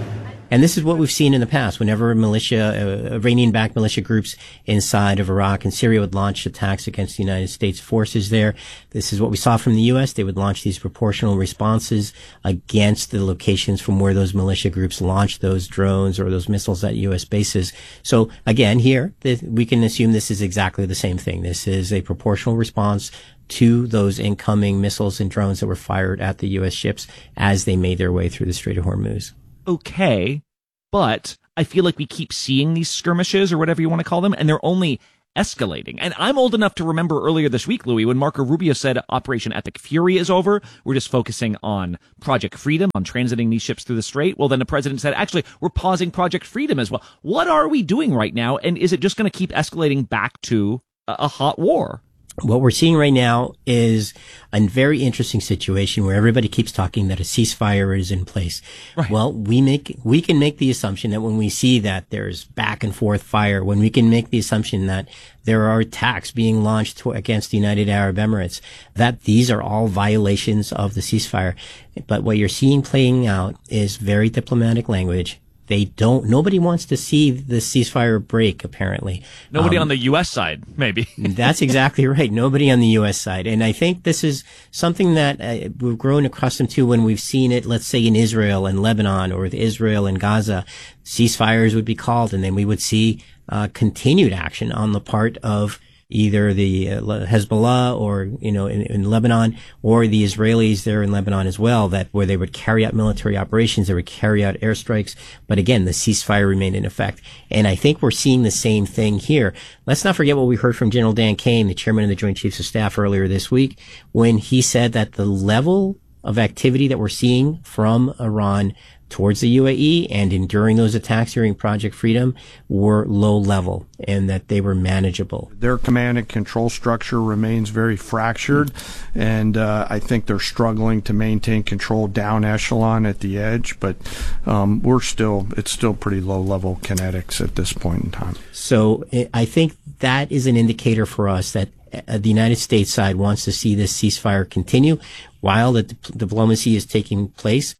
And this is what we've seen in the past. Whenever militia, uh, Iranian-backed militia groups inside of Iraq and Syria would launch attacks against the United States forces there, this is what we saw from the U S. They would launch these proportional responses against the locations from where those militia groups launched those drones or those missiles at U S bases. So again, here, th- we can assume this is exactly the same thing. This is a proportional response to those incoming missiles and drones that were fired at the U S ships as they made their way through the Strait of Hormuz. Okay, but I feel like we keep seeing these skirmishes or whatever you want to call them, and they're only escalating. And I'm old enough to remember earlier this week, Louis, when Marco Rubio said Operation Epic Fury is over. We're just focusing on Project Freedom, on transiting these ships through the Strait. Well, then the president said, actually, we're pausing Project Freedom as well. What are we doing right now? And is it just going to keep escalating back to a, a hot war? What we're seeing right now is a very interesting situation where everybody keeps talking that a ceasefire is in place. Right. Well, we make, we can make the assumption that when we see that there's back and forth fire, when we can make the assumption that there are attacks being launched to, against the United Arab Emirates, that these are all violations of the ceasefire. But what you're seeing playing out is very diplomatic language. They don't, nobody wants to see the ceasefire break, apparently. Nobody um, on the U S side, maybe. That's exactly right. Nobody on the U S side. And I think this is something that uh, we've grown accustomed to when we've seen it, let's say in Israel and Lebanon or with Israel and Gaza. Ceasefires would be called, and then we would see uh, continued action on the part of either the uh, Hezbollah or, you know, in, in Lebanon, or the Israelis there in Lebanon as well, that where they would carry out military operations, they would carry out airstrikes. But again, the ceasefire remained in effect. And I think we're seeing the same thing here. Let's not forget what we heard from General Dan Kane, the chairman of the Joint Chiefs of Staff, earlier this week, when he said that the level of activity that we're seeing from Iran towards the U A E and enduring those attacks during Project Freedom were low level and that they were manageable. Their command and control structure remains very fractured, and uh, I think they're struggling to maintain control down echelon at the edge, but um, we're still, it's still pretty low level kinetics at this point in time. So I think that is an indicator for us that the United States side wants to see this ceasefire continue while the dip- diplomacy is taking place.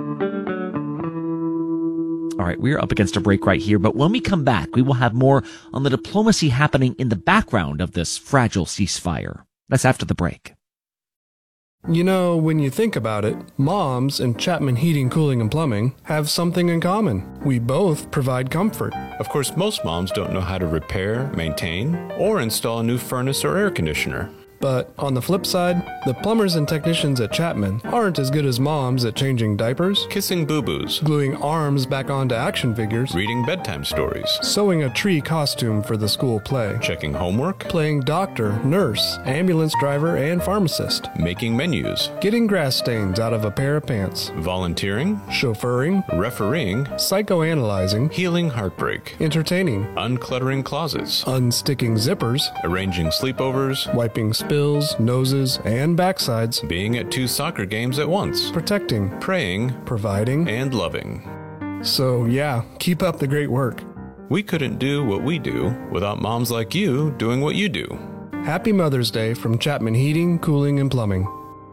All right, we're up against a break right here, but when we come back, we will have more on the diplomacy happening in the background of this fragile ceasefire. That's after the break. You know, when you think about it, Moms and Chapman Heating, Cooling, and Plumbing have something in common. We both provide comfort. Of course, most moms don't know how to repair, maintain, or install a new furnace or air conditioner. But on the flip side, the plumbers and technicians at Chapman aren't as good as moms at changing diapers, kissing boo-boos, gluing arms back onto action figures, reading bedtime stories, sewing a tree costume for the school play, checking homework, playing doctor, nurse, ambulance driver, and pharmacist, making menus, getting grass stains out of a pair of pants, volunteering, chauffeuring, refereeing, psychoanalyzing, healing heartbreak, entertaining, uncluttering closets, unsticking zippers, arranging sleepovers, wiping spills, noses, and backsides, being at two soccer games at once, protecting, praying, providing, and loving. So yeah, keep up the great work. We couldn't do what we do without moms like you doing what you do. Happy Mother's Day from Chapman Heating, Cooling, and Plumbing.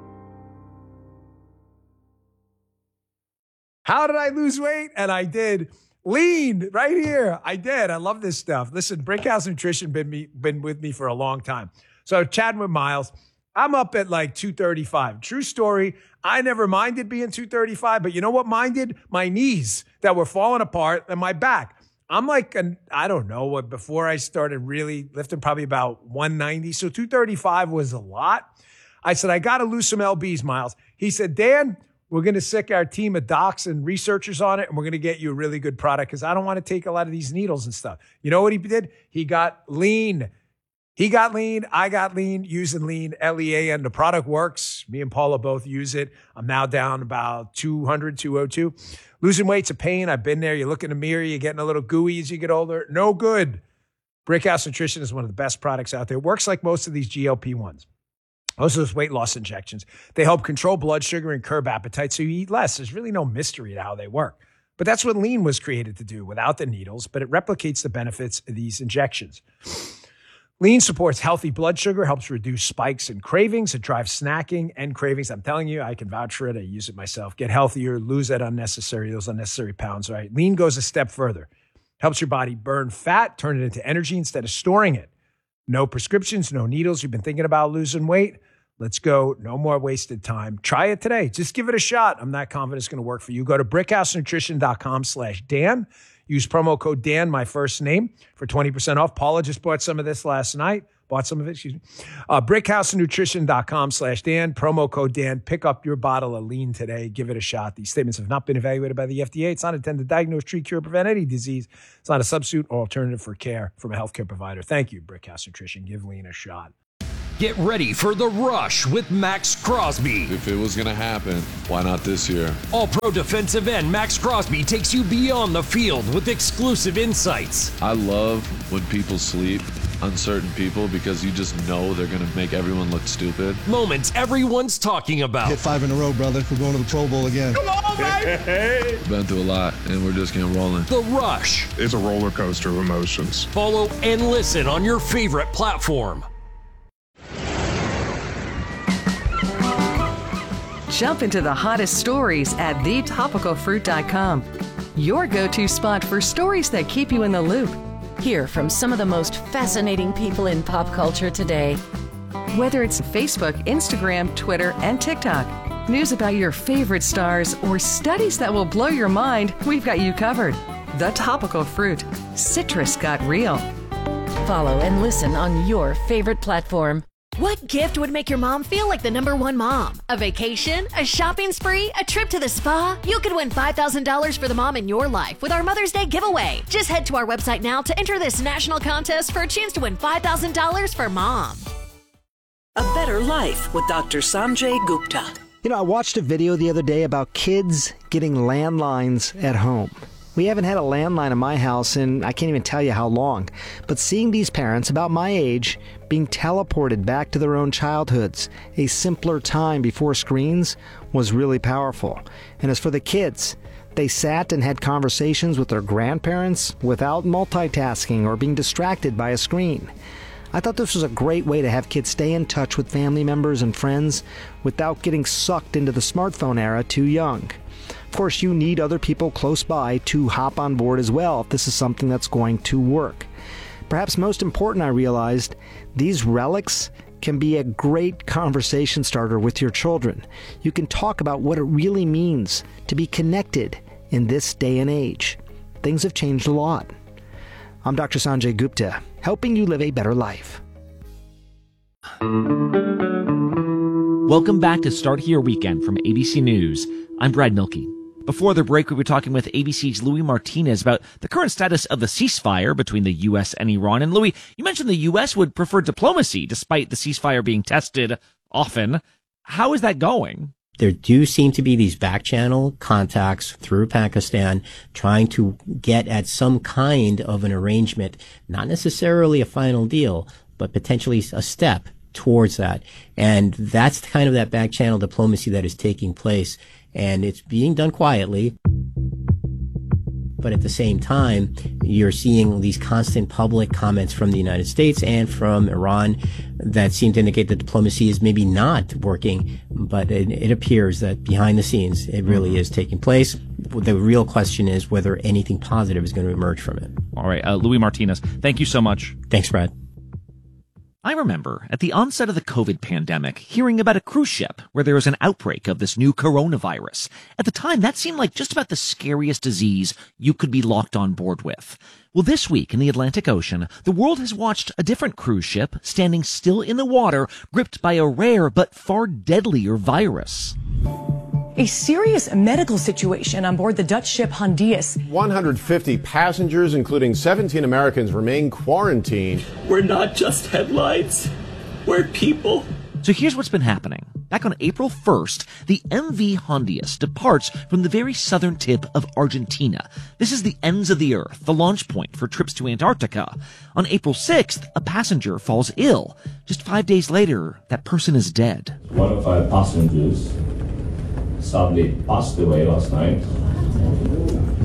How did I lose weight? And I did. Lean right here. I did. I love this stuff. Listen, Brickhouse Nutrition been me been with me for a long time. So chatting with Miles, I'm up at like two thirty-five. True story. I never minded being two thirty-five, but you know what minded? My knees that were falling apart and my back. I'm like, an, I don't know what, before I started really lifting, probably about one ninety. So two thirty-five was a lot. I said, I got to lose some L Bs, Miles. He said, Dan, we're going to sick our team of docs and researchers on it, and we're going to get you a really good product because I don't want to take a lot of these needles and stuff. You know what he did? He got lean. He got lean. I got lean using lean, L E A N. The product works. Me and Paula both use it. I'm now down about two hundred, two oh two. Losing weight's a pain. I've been there. You look in the mirror, you're getting a little gooey as you get older. No good. Brickhouse Nutrition is one of the best products out there. It works like most of these G L P ones. Most of those weight loss injections. They help control blood sugar and curb appetite so you eat less. There's really no mystery to how they work. But that's what lean was created to do without the needles, but it replicates the benefits of these injections. Lean supports healthy blood sugar, helps reduce spikes and cravings. It drives snacking and cravings. I'm telling you, I can vouch for it. I use it myself. Get healthier, lose that unnecessary, those unnecessary pounds, right? Lean goes a step further. Helps your body burn fat, turn it into energy instead of storing it. No prescriptions, no needles. You've been thinking about losing weight? Let's go. No more wasted time. Try it today. Just give it a shot. I'm not confident it's going to work for you. Go to brickhousenutrition.com slash Dan. Use promo code Dan, my first name, for twenty percent off. Paula just bought some of this last night. Bought some of it, excuse me. Uh, brickhousenutrition.com slash Dan. Promo code Dan. Pick up your bottle of Lean today. Give it a shot. These statements have not been evaluated by the F D A. It's not intended to diagnose, treat, cure, prevent any disease. It's not a substitute or alternative for care from a healthcare provider. Thank you, Brickhouse Nutrition. Give Lean a shot. Get ready for The Rush with Max Crosby. If it was going to happen, why not this year? All-pro defensive end Max Crosby takes you beyond the field with exclusive insights. I love when people sleep, uncertain people, because you just know they're going to make everyone look stupid. Moments everyone's talking about. Hit five in a row, brother. We're going to the Pro Bowl again. Come on, baby! Been through a lot, and we're just getting rolling. The Rush. It's a roller coaster of emotions. Follow and listen on your favorite platform. Jump into the hottest stories at the topical fruit dot com. Your go-to spot for stories that keep you in the loop. Hear from some of the most fascinating people in pop culture today. Whether it's Facebook, Instagram, Twitter, and TikTok, news about your favorite stars, or studies that will blow your mind, we've got you covered. The Topical Fruit. Citrus got real. Follow and listen on your favorite platform. What gift would make your mom feel like the number one mom? A vacation? A shopping spree? A trip to the spa? You could win five thousand dollars for the mom in your life with our Mother's Day giveaway. Just head to our website now to enter this national contest for a chance to win five thousand dollars for mom. A Better Life with Doctor Sanjay Gupta. You know, I watched a video the other day about kids getting landlines at home. We haven't had a landline in my house in I can't even tell you how long. But seeing these parents about my age being teleported back to their own childhoods, a simpler time before screens, was really powerful. And as for the kids, they sat and had conversations with their grandparents without multitasking or being distracted by a screen. I thought this was a great way to have kids stay in touch with family members and friends without getting sucked into the smartphone era too young. Of course, you need other people close by to hop on board as well if this is something that's going to work. Perhaps most important, I realized, these relics can be a great conversation starter with your children. You can talk about what it really means to be connected in this day and age. Things have changed a lot. I'm Doctor Sanjay Gupta, helping you live a better life. Welcome back to Start Here Weekend from A B C News. I'm Brad Milkey. Before the break, we were talking with A B C's Louis Martinez about the current status of the ceasefire between the U S and Iran. And Louis, you mentioned the U S would prefer diplomacy despite the ceasefire being tested often. How is that going? There do seem to be these back channel contacts through Pakistan trying to get at some kind of an arrangement, not necessarily a final deal, but potentially a step towards that. And that's kind of that back channel diplomacy that is taking place. And it's being done quietly. But at the same time, you're seeing these constant public comments from the United States and from Iran that seem to indicate that diplomacy is maybe not working. But it, it appears that behind the scenes, it really is taking place. The real question is whether anything positive is going to emerge from it. All right. Uh, Louis Martinez, thank you so much. Thanks, Brad. I remember at the onset of the COVID pandemic hearing about a cruise ship where there was an outbreak of this new coronavirus. At the time, that seemed like just about the scariest disease you could be locked on board with. Well, this week in the Atlantic Ocean, the world has watched a different cruise ship standing still in the water, gripped by a rare but far deadlier virus. A serious medical situation on board the Dutch ship Hondius. one hundred fifty passengers, including seventeen Americans, remain quarantined. We're not just headlines. We're people. So here's what's been happening. Back on April first, the M V Hondius departs from the very southern tip of Argentina. This is the ends of the earth, the launch point for trips to Antarctica. On April sixth, a passenger falls ill. Just five days later, that person is dead. One of our passengers sadly passed away last night. Now,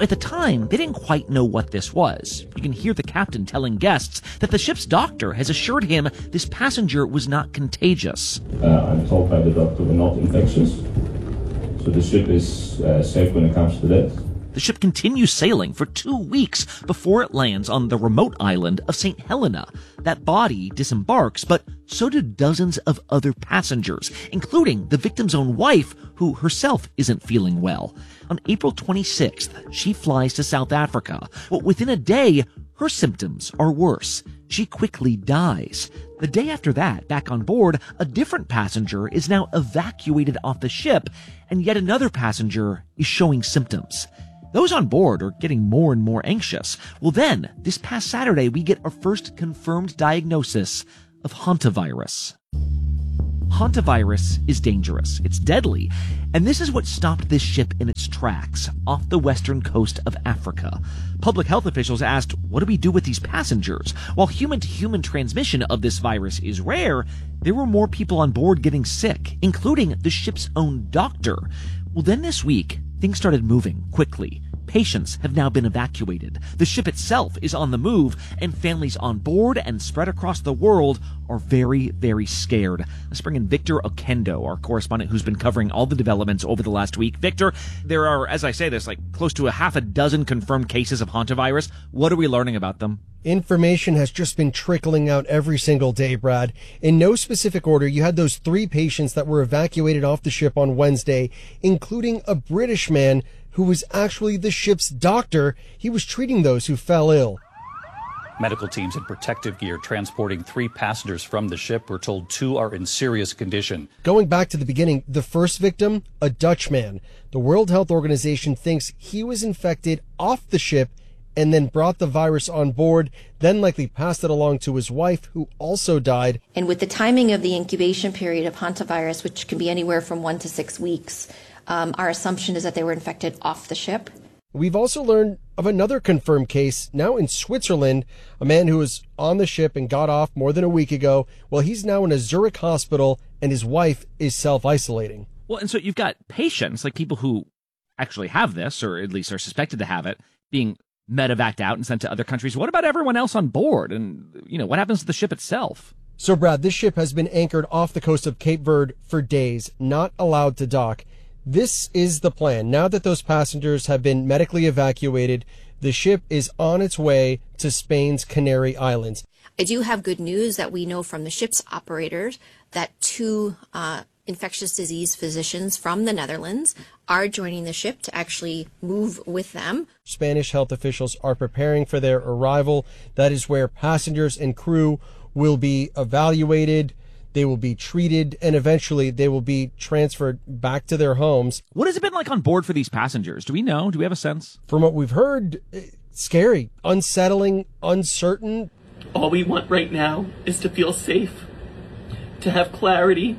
at the time, they didn't quite know what this was. You can hear the captain telling guests that the ship's doctor has assured him this passenger was not contagious. Uh, I'm told by the doctor we're not infectious, so the ship is uh, safe when it comes to that. The ship continues sailing for two weeks before it lands on the remote island of Saint Helena. That body disembarks, but so do dozens of other passengers, including the victim's own wife, who herself isn't feeling well. On April twenty-sixth, she flies to South Africa, but within a day, her symptoms are worse. She quickly dies. The day after that, back on board, a different passenger is now evacuated off the ship, and yet another passenger is showing symptoms. Those on board are getting more and more anxious. Well then, this past Saturday, we get our first confirmed diagnosis of hantavirus. Hantavirus is dangerous. It's deadly. And this is what stopped this ship in its tracks off the western coast of Africa. Public health officials asked, what do we do with these passengers? While human-to-human transmission of this virus is rare, there were more people on board getting sick, including the ship's own doctor. Well, then this week, things started moving quickly. Patients have now been evacuated. The ship itself is on the move, and families on board and spread across the world are very, very scared. Let's bring in Victor Okendo, our correspondent who's been covering all the developments over the last week. Victor, there are, as I say this, like close to a half a dozen confirmed cases of hantavirus. What are we learning about them? Information has just been trickling out every single day, Brad. In no specific order, you had those three patients that were evacuated off the ship on Wednesday, including a British man who was actually the ship's doctor. He was treating those who fell ill. Medical teams in protective gear transporting three passengers from the ship were told two are in serious condition. Going back to the beginning, the first victim, a Dutch man. The World Health Organization thinks he was infected off the ship and then brought the virus on board, then likely passed it along to his wife, who also died. And with the timing of the incubation period of hantavirus, which can be anywhere from one to six weeks, um, our assumption is that they were infected off the ship. We've also learned of another confirmed case now in Switzerland, a man who was on the ship and got off more than a week ago. Well, he's now in a Zurich hospital, and his wife is self-isolating. Well, and so you've got patients, like people who actually have this, or at least are suspected to have it, being medevaced out and sent to other countries. What about everyone else on board? And, you know, what happens to the ship itself? So, Brad, this ship has been anchored off the coast of Cape Verde for days, not allowed to dock. This is the plan. Now that those passengers have been medically evacuated, the ship is on its way to Spain's Canary Islands. I do have good news that we know from the ship's operators that two uh, infectious disease physicians from the Netherlands are joining the ship to actually move with them. Spanish health officials are preparing for their arrival. That is where passengers and crew will be evaluated. They will be treated, and eventually they will be transferred back to their homes. What has it been like on board for these passengers? Do we know? Do we have a sense? From what we've heard, scary, unsettling, uncertain. All we want right now is to feel safe, to have clarity,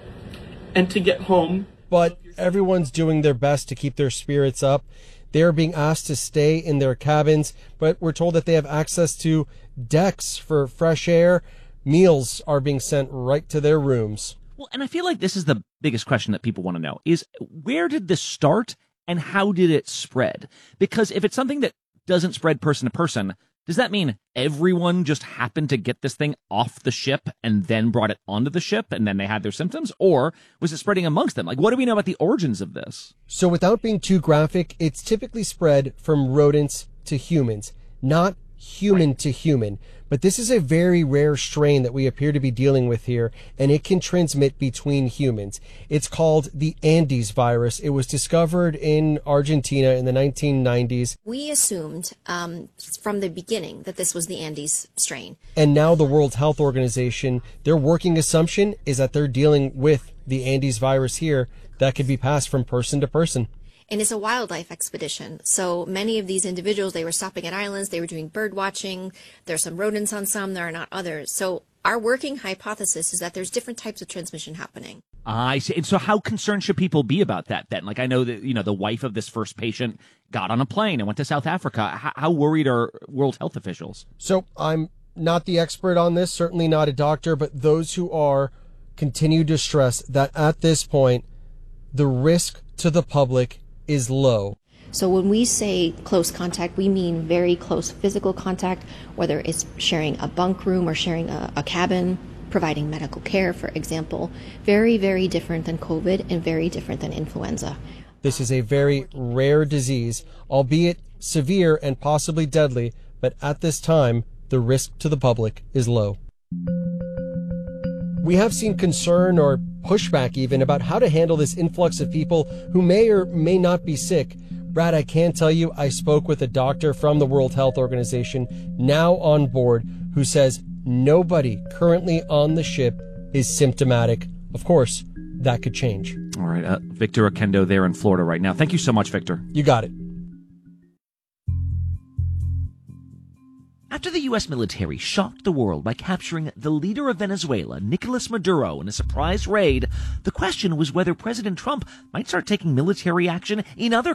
and to get home. But everyone's doing their best to keep their spirits up. They're being asked to stay in their cabins, but we're told that they have access to decks for fresh air. Meals are being sent right to their rooms. Well, and I feel like this is the biggest question that people want to know is where did this start and how did it spread? Because if it's something that doesn't spread person to person, does that mean everyone just happened to get this thing off the ship and then brought it onto the ship and then they had their symptoms? Or was it spreading amongst them? Like, what do we know about the origins of this? So without being too graphic, it's typically spread from rodents to humans, not human right. to human. But this is a very rare strain that we appear to be dealing with here, and it can transmit between humans. It's called the Andes virus. It was discovered in Argentina in the nineteen nineties. We assumed um, from the beginning that this was the Andes strain. And now the World Health Organization, their working assumption is that they're dealing with the Andes virus here that could be passed from person to person. And it's a wildlife expedition. So many of these individuals, they were stopping at islands, they were doing bird watching. There's some rodents on some, there are not others. So our working hypothesis is that there's different types of transmission happening. I see. And so how concerned should people be about that then? Like, I know that, you know, the wife of this first patient got on a plane and went to South Africa. How, how worried are World Health officials? So I'm not the expert on this, certainly not a doctor, but those who are continue to stress that at this point, the risk to the public is low. So when we say close contact, we mean very close physical contact, whether it's sharing a bunk room or sharing a, a cabin, providing medical care, for example. Very, very different than COVID and very different than influenza. This is a very rare disease, albeit severe and possibly deadly, but at this time, the risk to the public is low. We have seen concern or pushback even about how to handle this influx of people who may or may not be sick. Brad, I can tell you I spoke with a doctor from the World Health Organization, now on board, who says nobody currently on the ship is symptomatic. Of course, that could change. All right, uh, Victor Oquendo there in Florida right now. Thank you so much, Victor. You got it. After the U S military shocked the world by capturing the leader of Venezuela, Nicolas Maduro, in a surprise raid, the question was whether President Trump might start taking military action in other